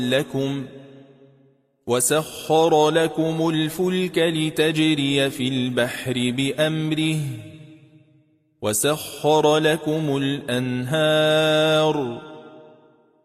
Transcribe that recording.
وسخر لكم الفلك لتجري في البحر بأمره وسخر لكم الأنهار